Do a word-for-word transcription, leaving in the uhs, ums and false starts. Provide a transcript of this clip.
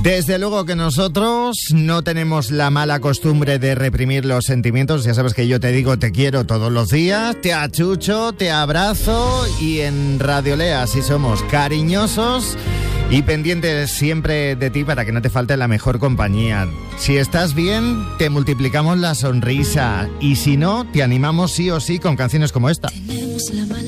Desde luego que nosotros no tenemos la mala costumbre de reprimir los sentimientos. Ya sabes que yo te digo te quiero todos los días, te achucho, te abrazo, y en Radio Lea así somos, cariñosos y pendientes siempre de ti para que no te falte la mejor compañía. Si estás bien, te multiplicamos la sonrisa, y si no, te animamos sí o sí con canciones como esta.